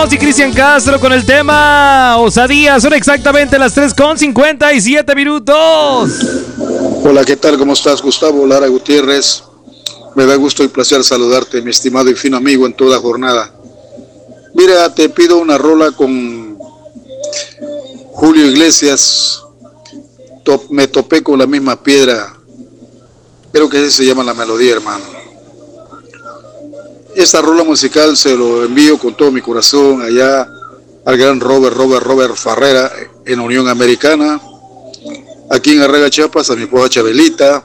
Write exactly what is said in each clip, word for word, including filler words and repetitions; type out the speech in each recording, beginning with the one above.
Y Cristian Castro con el tema Osadía. Son exactamente las tres con cincuenta y siete minutos. Hola, ¿qué tal? ¿Cómo estás, Gustavo Lara Gutiérrez? Me da gusto y placer saludarte, mi estimado y fino amigo, en toda jornada. Mira, te pido una rola con Julio Iglesias. Top, me topé con la misma piedra. Creo que así se llama la melodía, hermano. Esta rola musical se lo envío con todo mi corazón allá al gran Robert, Robert, Robert Farrera en Unión Americana, aquí en Arrega, Chiapas, a mi esposa Chabelita,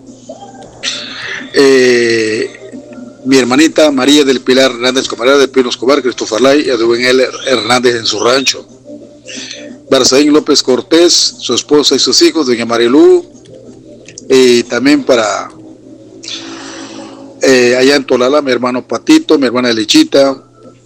eh, mi hermanita María del Pilar Hernández, camarera de Pino Escobar, Christopher Lai y a Dubén L. Hernández en su rancho, Barzaín López Cortés, su esposa y sus hijos, doña Marilú, y también para Eh, allá en Tolala, mi hermano Patito, mi hermana Lichita,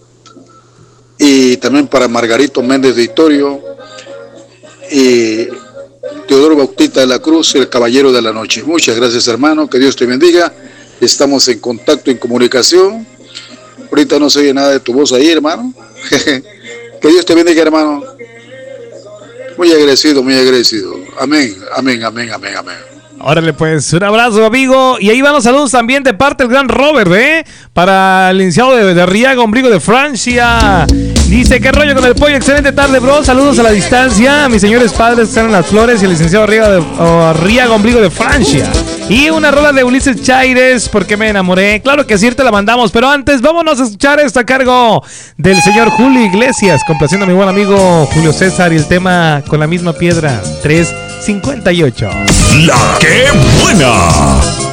y también para Margarito Méndez de Itorio, y Teodoro Bautista de la Cruz, el Caballero de la Noche. Muchas gracias, hermano, que Dios te bendiga. Estamos en contacto, en comunicación. Ahorita no se oye nada de tu voz ahí, hermano. Que Dios te bendiga, hermano. Muy agradecido, muy agradecido. Amén, amén, amén, amén, amén. Órale, pues, un abrazo, amigo. Y ahí van los saludos también de parte del gran Robert, ¿eh? Para el licenciado de, de Riaga, ombligo de Francia. Dice, ¿qué rollo con el pollo? Excelente tarde, bro. Saludos a la distancia. A mis señores padres que están en las flores y el licenciado Riaga, de, oh, Riaga, ombligo de Francia. Y una rola de Ulises Chaires, porque me enamoré. Claro que sí, te la mandamos. Pero antes, vámonos a escuchar esto a cargo del señor Julio Iglesias, complaciendo a mi buen amigo Julio César y el tema Con la misma piedra, tres cincuenta y ocho. La que buena.